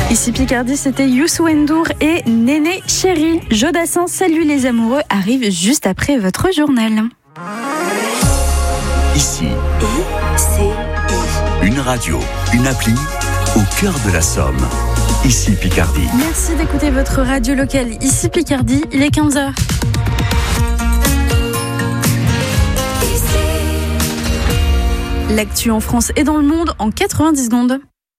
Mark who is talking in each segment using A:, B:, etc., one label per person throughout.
A: Ici Picardie, c'était Youssou N'Dour et Néné Chéri. Jodassin, Salut les amoureux arrive juste après votre journal.
B: Ici, une radio, une appli au cœur de la Somme. Ici Picardie.
A: Merci d'écouter votre radio locale. Ici Picardie, il est 15h. L'actu en France et dans le monde en 90 secondes.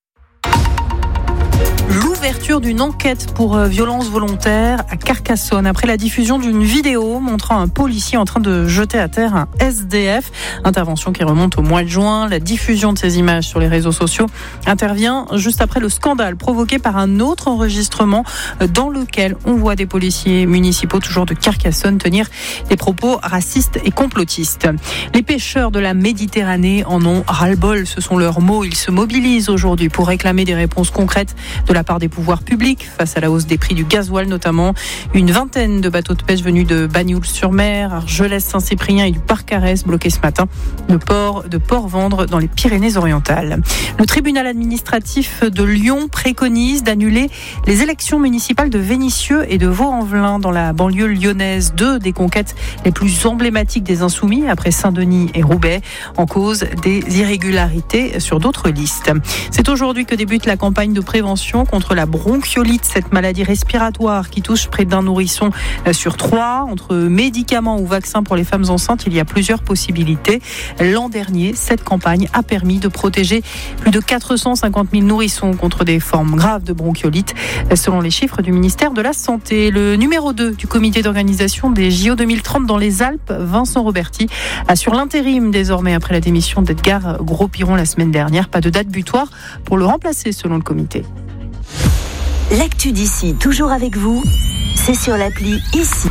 C: L'ouverture d'une enquête pour violence volontaire à Carcassonne après la diffusion d'une vidéo montrant un policier en train de jeter à terre un SDF. Intervention qui remonte au mois de juin. La diffusion de ces images sur les réseaux sociaux intervient juste après le scandale provoqué par un autre enregistrement dans lequel on voit des policiers municipaux, toujours de Carcassonne, tenir des propos racistes et complotistes. Les pêcheurs de la Méditerranée en ont ras-le-bol, ce sont leurs mots. Ils se mobilisent aujourd'hui pour réclamer des réponses concrètes de la part des pouvoirs publics face à la hausse des prix du gasoil notamment. Une vingtaine de bateaux de pêche venus de Bagnoul-sur-Mer, Argelès-Saint-Cyprien et du Parc Carès bloqués ce matin le port de Port-Vendre dans les Pyrénées-Orientales. Le tribunal administratif de Lyon préconise d'annuler les élections municipales de Vénissieux et de Vaux-en-Velin dans la banlieue lyonnaise, deux des conquêtes les plus emblématiques des Insoumis après Saint-Denis et Roubaix, en cause des irrégularités sur d'autres listes. C'est aujourd'hui que débute la campagne de prévention contre la bronchiolite, cette maladie respiratoire qui touche près d'un nourrisson sur 3. Entre médicaments ou vaccins pour les femmes enceintes, il y a plusieurs possibilités. L'an dernier, cette campagne a permis de protéger plus de 450 000 nourrissons contre des formes graves de bronchiolite, selon les chiffres du ministère de la Santé. Le numéro 2 du comité d'organisation des JO 2030 dans les Alpes, Vincent Roberti, assure l'intérim désormais après la démission d'Edgar Gros-Piron la semaine dernière. Pas de date butoir pour le remplacer selon le comité.
D: L'actu d'ici, toujours avec vous, c'est sur l'appli Ici.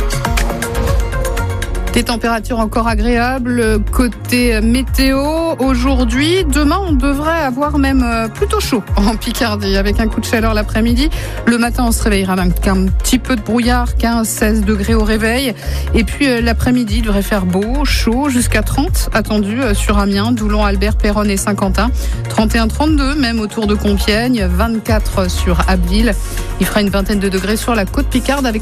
E: Des températures encore agréables côté météo aujourd'hui. Demain, on devrait avoir même plutôt chaud en Picardie avec un coup de chaleur l'après-midi. Le matin, on se réveillera avec un petit peu de brouillard, 15-16 degrés au réveil. Et puis l'après-midi, il devrait faire beau, chaud, jusqu'à 30 attendu sur Amiens, Doulon, Albert, Péronne et Saint-Quentin. 31-32 même autour de Compiègne, 24 sur Abbeville. Il fera une vingtaine de degrés sur la côte Picarde avec